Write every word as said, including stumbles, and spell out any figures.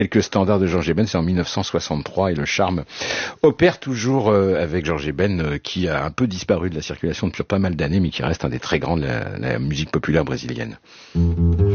Quelques standards de Georges Eben, c'est en mille neuf cent soixante-trois et le charme opère toujours euh, avec Georges Eben euh, qui a un peu disparu de la circulation depuis pas mal d'années mais qui reste un des très grands de la, la musique populaire brésilienne.